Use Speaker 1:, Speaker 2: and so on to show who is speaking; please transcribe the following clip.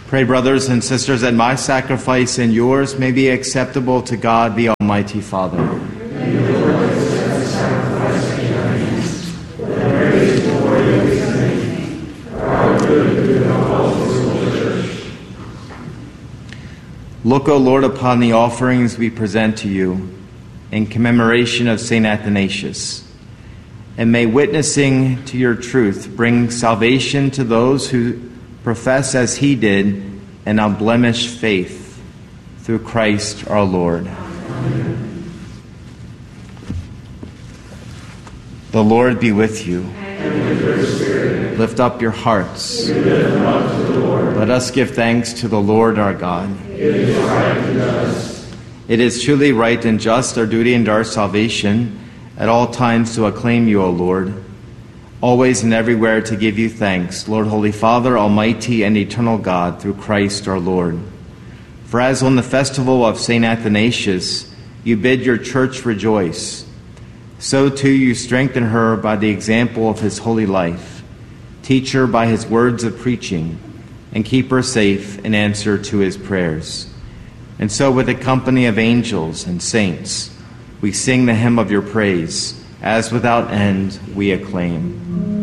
Speaker 1: Pray, brothers and sisters, that my sacrifice and yours may be acceptable to God, the Almighty Father. Look, O Lord, upon the offerings we present to you in commemoration of St. Athanasius, and may witnessing to your truth bring salvation to those who profess as he did an unblemished faith, through Christ our Lord. Amen. The Lord be with you.
Speaker 2: And with your spirit.
Speaker 1: Lift up your hearts.
Speaker 2: We lift them up to the Lord.
Speaker 1: Let us give thanks to the Lord our God.
Speaker 2: It is right and just.
Speaker 1: It is truly right and just, our duty and our salvation, at all times to acclaim you, O Lord, always and everywhere to give you thanks, Lord, Holy Father, Almighty and eternal God, through Christ our Lord. For as on the festival of St. Athanasius you bid your church rejoice, so too you strengthen her by the example of his holy life, teach her by his words of preaching, and keep her safe in answer to his prayers. And so with a company of angels and saints, we sing the hymn of your praise, as without end we acclaim.